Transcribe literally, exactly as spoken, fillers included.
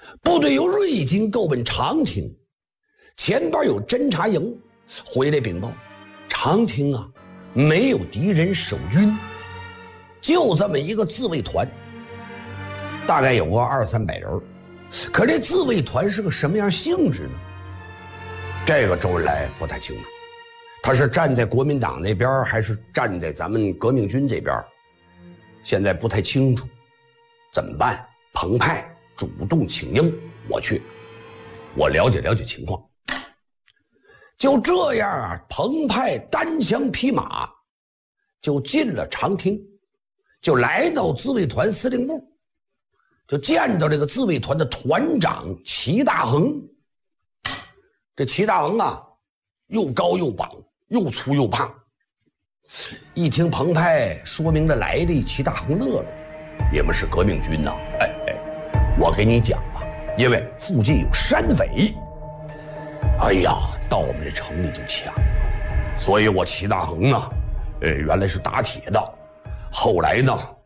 部队由瑞金购奔长汀，前边有侦察营回来禀报，长汀啊没有敌人守军，就这么一个自卫团，大概有个二三百人。可这自卫团是个什么样性质呢？这个周恩来不太清楚，他是站在国民党那边还是站在咱们革命军这边，现在不太清楚。怎么办？彭湃主动请缨，我去，我了解了解情况。就这样啊，彭湃单枪匹马就进了长汀，就来到自卫团司令部，就见到这个自卫团的团长齐大衡。这齐大衡啊，又高又膀，又粗又胖。一听彭湃说明了来历，齐大衡乐了：“你们是革命军呐？哎哎，我给你讲吧，因为附近有山匪。哎呀，到我们这城里就抢，所以我齐大衡呢，呃，原来是打铁的，后来呢，